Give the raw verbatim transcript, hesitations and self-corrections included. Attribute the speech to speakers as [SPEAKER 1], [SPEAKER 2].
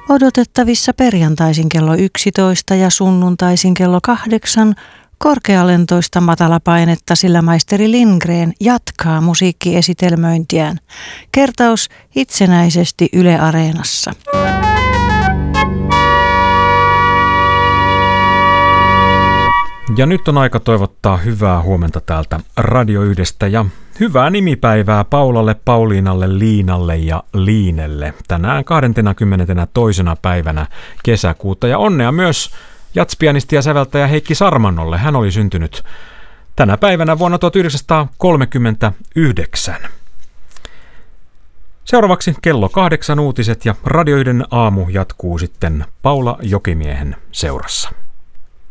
[SPEAKER 1] Odotettavissa perjantaisin kello yksitoista ja sunnuntaisin kello kahdeksan korkealentoista matalapainetta, sillä maisteri Lindgren jatkaa musiikkiesitelmöintiään. Kertaus itsenäisesti Yle Areenassa.
[SPEAKER 2] Ja nyt on aika toivottaa hyvää huomenta täältä Radio Yhdestä ja hyvää nimipäivää Paulalle, Pauliinalle, Liinalle ja Liinelle. Tänään kahdeskymmenestoinen päivänä kesäkuuta ja onnea myös jatspianisti ja säveltäjä Heikki Sarmannolle. Hän oli syntynyt tänä päivänä vuonna tuhatyhdeksänsataakolmekymmentäyhdeksän. Seuraavaksi kello kahdeksan uutiset ja Radio Yhden aamu jatkuu sitten Paula Jokimiehen seurassa.